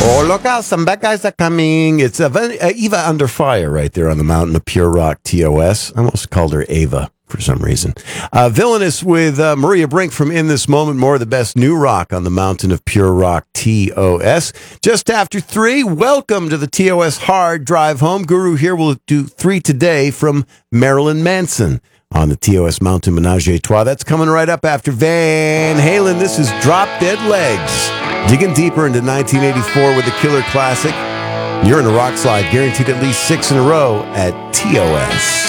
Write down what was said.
Oh, look out, some bad guys are coming. It's Eva Under Fire right there on the mountain of Pure Rock TOS. I almost called her Ava for some reason. Villainous with Maria Brink from In This Moment. More of the best new rock on the mountain of Pure Rock TOS. Just after 3, welcome to the TOS Hard Drive Home. Guru here will do 3 today from Marilyn Manson on the TOS Mountain Menage a Trois. That's coming right up after Van Halen. This is Drop Dead Legs. Digging deeper into 1984 with a killer classic. You're in a rock slide, guaranteed at least 6 in a row at TOS.